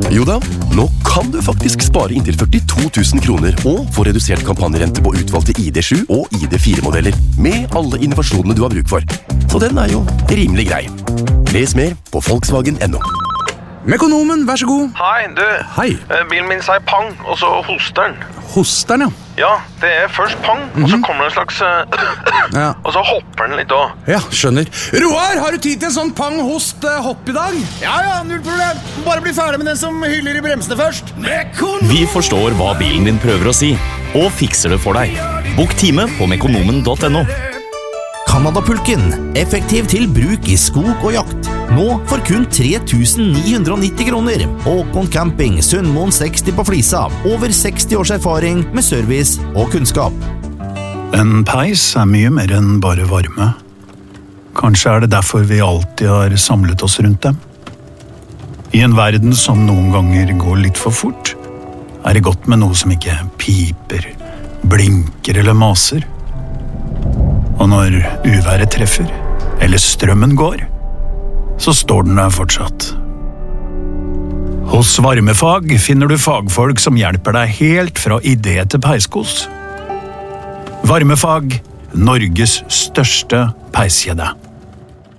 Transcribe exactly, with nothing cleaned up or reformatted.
Jo da, nå kan du faktisk spare inntil førtito tusen kroner og få redusert kampanjerente på utvalgte I D sju og I D fire-modeller med alle innovasjonene du har bruk for. Så den er jo rimelig grei. Les mer på Volkswagen punktum no. Mekonomen, vær så god. Hei, du. Hei. Bilen min sier pang, og så hoster den. Hoster den, ja. Ja, det er først pang, mm-hmm. og så kommer det en slags... ja. Og så hopper den litt også. Ja, skjønner. Roar, har du tid til en sånn pang-host-hopp i dag? Ja, ja, null problem. Bare bli ferdig med den som hyller i bremsene først. Mekonomen! Vi forstår hva bilen din prøver å si, og fikser det for deg. Bok time på mekonomen punktum no. Canadapulken, effektiv til bruk i skog og jakt. Nå for kun tre tusen ni hundre og nitti kroner. Håkon Camping, Sundmoen seksti på Flisa. Over seksti års erfaring med service og kunnskap. En peis er mye mer enn bare varme. Kanskje er det derfor vi alltid har samlet oss rundt dem. I en verden som noen ganger går litt for fort, er det godt med noe som ikke piper, blinker eller maser. Og når uværet treffer, eller strømmen går, så står den der fortsatt. Hos Varmefag finner du fagfolk som hjelper deg helt fra idé til peiskos. Varmefag, Norges største peiskjede.